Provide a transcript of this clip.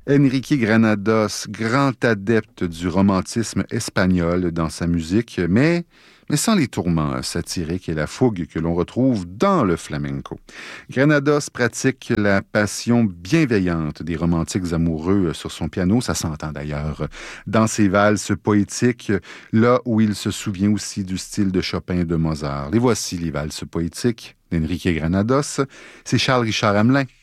Enrique Granados, grand adepte du romantisme espagnol dans sa musique, mais sans les tourments satiriques et la fougue que l'on retrouve dans le flamenco. Granados pratique la passion bienveillante des romantiques amoureux sur son piano, ça s'entend d'ailleurs dans ses valses poétiques, là où il se souvient aussi du style de Chopin et de Mozart. Les voici les valses poétiques d'Enrique Granados, c'est Charles Richard Hamelin.